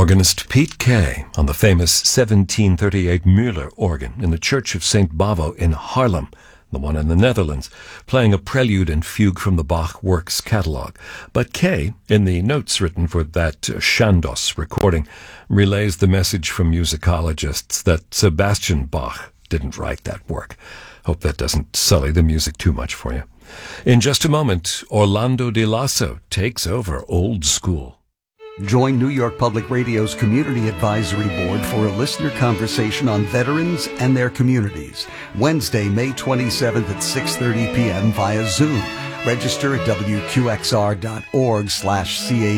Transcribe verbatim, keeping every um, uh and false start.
Organist Piet Kay on the famous seventeen thirty-eight Müller organ in the Church of Saint Bavo in Haarlem, the one in the Netherlands, playing a prelude and fugue from the Bach Works catalogue. But Kay, in the notes written for that uh, Chandos recording, relays the message from musicologists that Sebastian Bach didn't write that work. Hope that doesn't sully the music too much for you. In just a moment, Orlando Di Lasso takes over Old School. Join New York Public Radio's Community Advisory Board for a listener conversation on veterans and their communities. Wednesday, May twenty-seventh at six thirty p.m. via Zoom. Register at W Q X R dot org slash C A